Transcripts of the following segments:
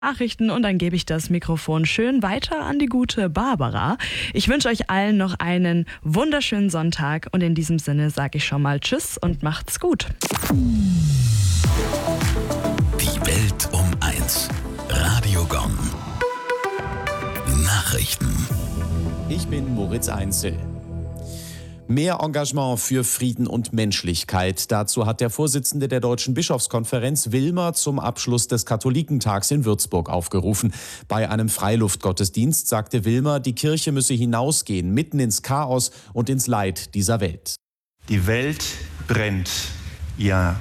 Nachrichten und dann gebe ich das Mikrofon schön weiter an die gute Barbara. Ich wünsche euch allen noch einen wunderschönen Sonntag und in diesem Sinne sage ich schon mal Tschüss und macht's gut. Die Welt um 1. Radio Gong. Nachrichten. Ich bin Moritz Einzel. Mehr Engagement für Frieden und Menschlichkeit. Dazu hat der Vorsitzende der Deutschen Bischofskonferenz Wilmer zum Abschluss des Katholikentags in Würzburg aufgerufen. Bei einem Freiluftgottesdienst sagte Wilmer, die Kirche müsse hinausgehen, mitten ins Chaos und ins Leid dieser Welt. Die Welt brennt, ja,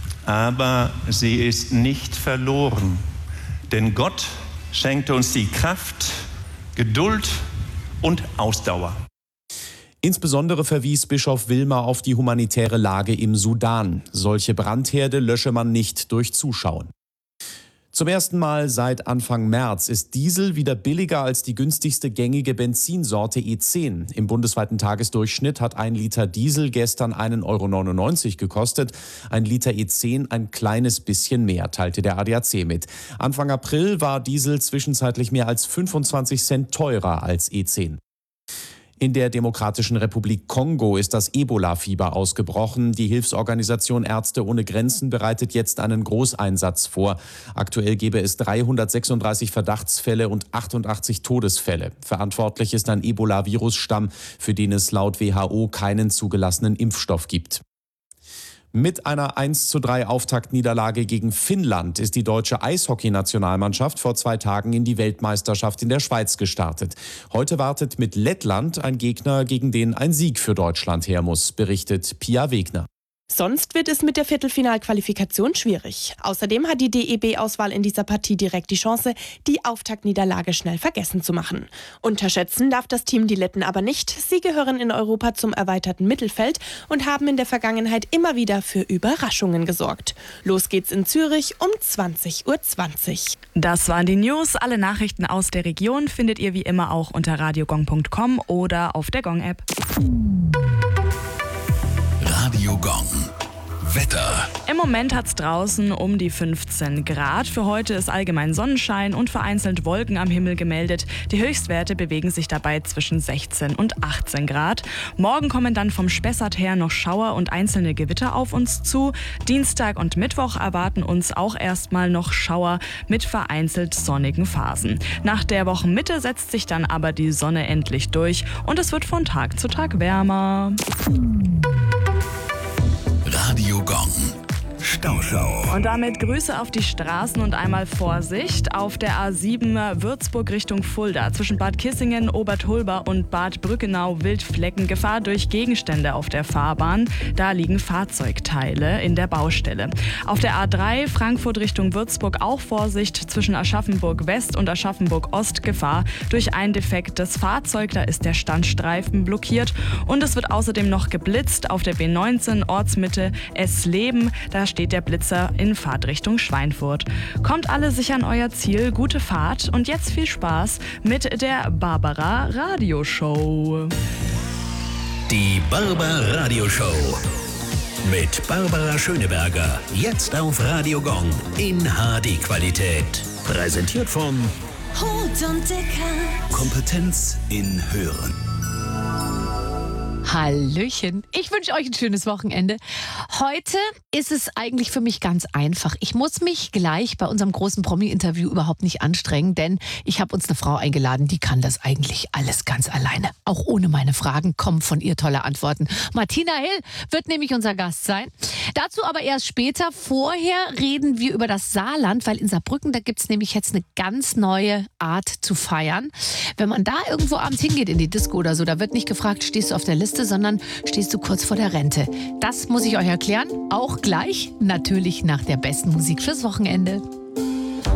aber sie ist nicht verloren. Denn Gott schenkt uns die Kraft, Geduld und Ausdauer. Insbesondere verwies Bischof Wilmer auf die humanitäre Lage im Sudan. Solche Brandherde lösche man nicht durch Zuschauen. Zum ersten Mal seit Anfang März ist Diesel wieder billiger als die günstigste gängige Benzinsorte E10. Im bundesweiten Tagesdurchschnitt hat ein Liter Diesel gestern 1,99 € gekostet. Ein Liter E10 ein kleines bisschen mehr, teilte der ADAC mit. Anfang April war Diesel zwischenzeitlich mehr als 25 Cent teurer als E10. In der Demokratischen Republik Kongo ist das Ebola-Fieber ausgebrochen. Die Hilfsorganisation Ärzte ohne Grenzen bereitet jetzt einen Großeinsatz vor. Aktuell gebe es 336 Verdachtsfälle und 88 Todesfälle. Verantwortlich ist ein Ebola-Virusstamm, für den es laut WHO keinen zugelassenen Impfstoff gibt. Mit einer 1:3 Auftaktniederlage gegen Finnland ist die deutsche Eishockey-Nationalmannschaft vor 2 Tagen in die Weltmeisterschaft in der Schweiz gestartet. Heute wartet mit Lettland ein Gegner, gegen den ein Sieg für Deutschland her muss, berichtet Pia Wegner. Sonst wird es mit der Viertelfinalqualifikation schwierig. Außerdem hat die DEB-Auswahl in dieser Partie direkt die Chance, die Auftaktniederlage schnell vergessen zu machen. Unterschätzen darf das Team die Letten aber nicht. Sie gehören in Europa zum erweiterten Mittelfeld und haben in der Vergangenheit immer wieder für Überraschungen gesorgt. Los geht's in Zürich um 20:20 Uhr. Das waren die News. Alle Nachrichten aus der Region findet ihr wie immer auch unter radiogong.com oder auf der Gong-App. Radio Gong. Wetter. Im Moment hat es draußen um die 15 Grad. Für heute ist allgemein Sonnenschein und vereinzelt Wolken am Himmel gemeldet. Die Höchstwerte bewegen sich dabei zwischen 16 und 18 Grad. Morgen kommen dann vom Spessart her noch Schauer und einzelne Gewitter auf uns zu. Dienstag und Mittwoch erwarten uns auch erstmal noch Schauer mit vereinzelt sonnigen Phasen. Nach der Wochenmitte setzt sich dann aber die Sonne endlich durch und es wird von Tag zu Tag wärmer. Radio Gong. Stauschau. Und damit Grüße auf die Straßen und einmal Vorsicht auf der A7 Würzburg Richtung Fulda. Zwischen Bad Kissingen, Obertolba und Bad Brückenau Wildflecken. Gefahr durch Gegenstände auf der Fahrbahn. Da liegen Fahrzeugteile in der Baustelle. Auf der A3 Frankfurt Richtung Würzburg auch Vorsicht. Zwischen Aschaffenburg West und Aschaffenburg Ost Gefahr durch ein defektes Fahrzeug. Da ist der Standstreifen blockiert. Und es wird außerdem noch geblitzt auf der B19 Ortsmitte Essleben. Da steht der Blitzer in Fahrtrichtung Schweinfurt. Kommt alle sicher an euer Ziel, gute Fahrt und jetzt viel Spaß mit der Barbara Radioshow. Die Barbara Radioshow. Mit Barbara Schöneberger. Jetzt auf Radio Gong in HD-Qualität. Präsentiert von Hut und Dicker. Kompetenz in Hören. Hallöchen, ich wünsche euch ein schönes Wochenende. Heute ist es eigentlich für mich ganz einfach. Ich muss mich gleich bei unserem großen Promi-Interview überhaupt nicht anstrengen, denn ich habe uns eine Frau eingeladen, die kann das eigentlich alles ganz alleine. Auch ohne meine Fragen kommen von ihr tolle Antworten. Martina Hill wird nämlich unser Gast sein. Dazu aber erst später. Vorher reden wir über das Saarland, weil in Saarbrücken, da gibt es nämlich jetzt eine ganz neue Art zu feiern. Wenn man da irgendwo abends hingeht in die Disco oder so, da wird nicht gefragt, stehst du auf der Liste, sondern stehst du kurz vor der Rente. Das muss ich euch erklären, auch gleich, natürlich nach der besten Musik fürs Wochenende.